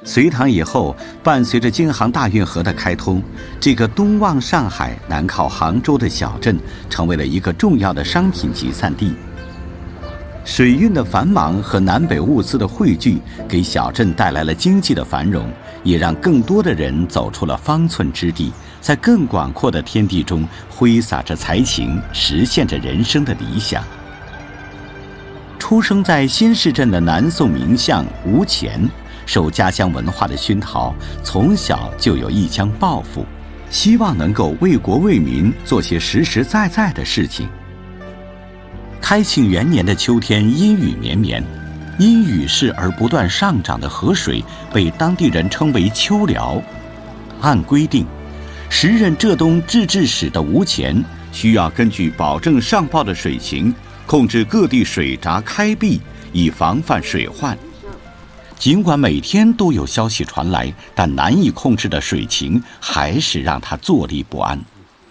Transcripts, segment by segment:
隋唐以后，伴随着京杭大运河的开通，这个东望上海、南靠杭州的小镇成为了一个重要的商品集散地。水运的繁忙和南北物资的汇聚，给小镇带来了经济的繁荣，也让更多的人走出了方寸之地，在更广阔的天地中挥洒着才情，实现着人生的理想。出生在新市镇的南宋名相吴乾，受家乡文化的熏陶，从小就有一腔抱负，希望能够为国为民做些实实在在的事情。开庆元年的秋天，阴雨绵绵，因雨势而不断上涨的河水被当地人称为秋辽。按规定，时任浙东制置使的吴乾需要根据保证上报的水情，控制各地水闸开闭，以防范水患。尽管每天都有消息传来，但难以控制的水情还是让他坐立不安。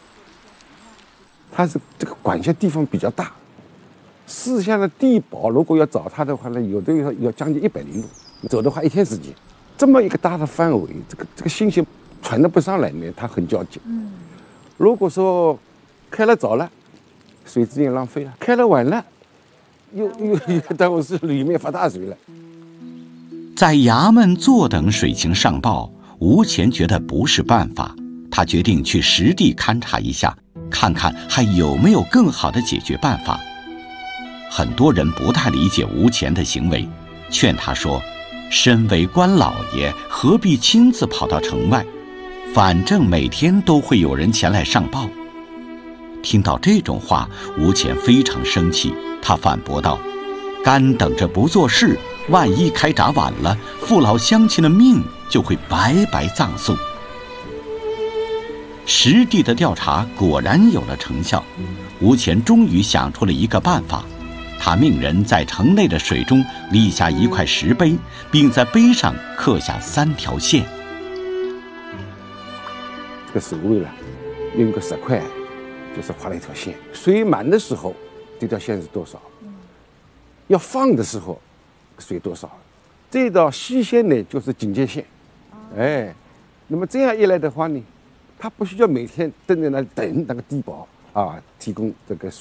他是这个管辖地方比较大，四乡的地保如果要找他的话呢，有的要将近100里路，走的话1天时间。这么一个大的范围，这个信息传得不上来呢，他很焦急。如果说开了早了，水资源浪费了；开了晚了，又耽误是里面发大水了。 在衙门坐等水情上报，吴乾觉得不是办法，他决定去实地勘察一下，看看还有没有更好的解决办法。很多人不太理解吴乾的行为，劝他说：身为官老爷，何必亲自跑到城外？反正每天都会有人前来上报。听到这种话，吴乾非常生气，他反驳道：干等着不做事，万一开闸晚了，父老乡亲的命就会白白葬送。实地的调查果然有了成效，吴乾终于想出了一个办法。他命人在城内的水中立下一块石碑，并在碑上刻下3条线。 这个守卫了，用个石块，就是画了一条线。水满的时候，这条线是多少？要放的时候，水多少？这道细线呢，就是警戒线。那么这样一来的话呢，他不需要每天蹲在那里等那个地保提供这个